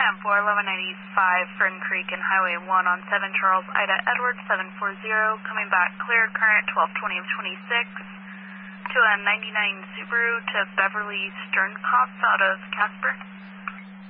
for 1195 Fern Creek and Highway 1 on 7 Charles Ida Edwards 740, coming back clear current 1220 of 26 to a 99 Subaru to Beverly Sternkopf out of Casper.